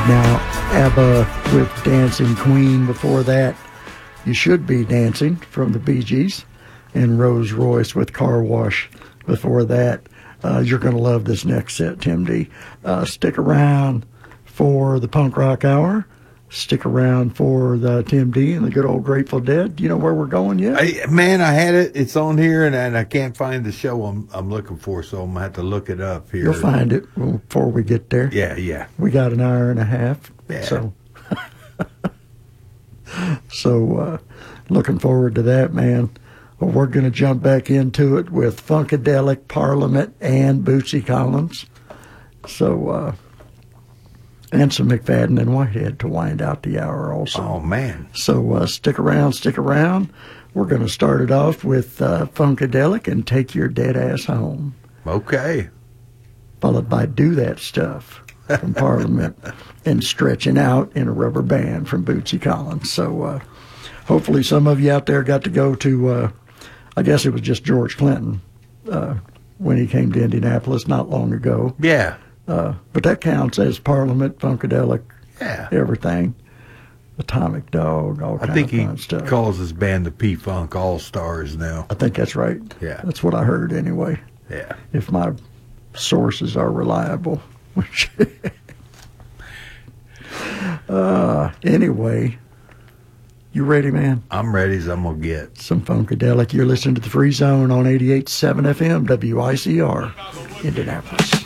Now, ABBA with Dancing Queen. Before that, You Should Be Dancing from the Bee Gees. And Rose Royce with Car Wash. Before that, you're going to love this next set, Tim D. Stick around for the Punk Rock Hour. Stick around for the Tim D and the good old Grateful Dead. Do you know where we're going yet? Man, I had it. It's on here, and I can't find the show I'm looking for, so I'm going to have to look it up here. You'll find it before we get there. Yeah. We got an hour and a half. Yeah. So looking forward to that, man. Well, we're going to jump back into it with Funkadelic, Parliament, and Bootsy Collins. So, and some McFadden and Whitehead to wind out the hour also. Oh, man. So stick around. We're going to start it off with Funkadelic and Take Your Dead Ass Home. Okay. Followed by Do That Stuff from Parliament and Stretching Out in a Rubber Band from Bootsy Collins. So hopefully some of you out there got to go to, I guess it was just George Clinton when he came to Indianapolis not long ago. Yeah. But that counts as Parliament, Funkadelic, everything. Atomic Dog, all kinds of fun stuff. He calls his band the P-Funk All-Stars now. I think that's right. Yeah. That's what I heard anyway. Yeah. If my sources are reliable. Anyway, you ready, man? I'm ready as I'm going to get. Some Funkadelic. You're listening to The Free Zone on 88.7 FM, WICR, Indianapolis.